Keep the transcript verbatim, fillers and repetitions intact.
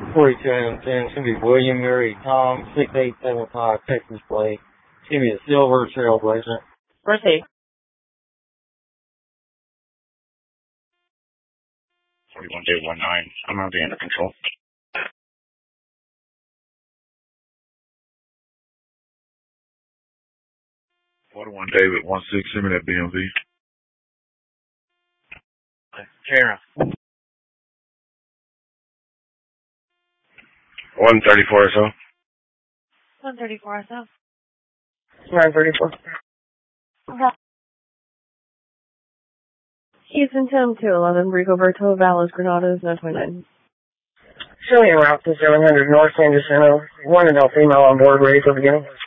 forty-two and ten. It's going to be William Murray Tom, six eight seven five, Texas Blade. It's going to be a silver Trailblazer. Proceed. forty-one David one nine. I'm going to be under control. forty-one David one six. Send me that B M V. Tara. one thirty-four or so. one thirty-four or so. nine thirty-four. Okay. Houston Tim two eleven, Brico Berto, Valles, Granados, nine twenty-nine. Showing route to seven hundred North San Jacinto. One adult female on board, ready for beginning.